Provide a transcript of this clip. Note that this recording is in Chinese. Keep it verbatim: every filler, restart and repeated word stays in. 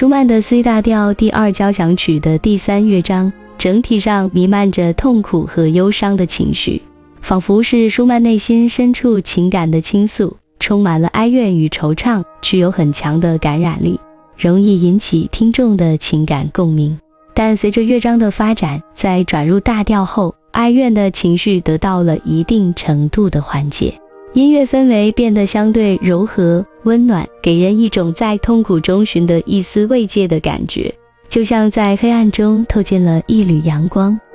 舒曼的 C 大调第二交响曲的第三乐章，整体上弥漫着痛苦和忧伤的情绪，仿佛是舒曼内心深处情感的倾诉，充满了哀怨与惆怅，具有很强的感染力，容易引起听众的情感共鸣。但随着乐章的发展，在转入大调后，哀怨的情绪得到了一定程度的缓解，音乐氛围变得相对柔和温暖，给人一种在痛苦中寻得一丝慰藉的感觉，就像在黑暗中透进了一缕阳光。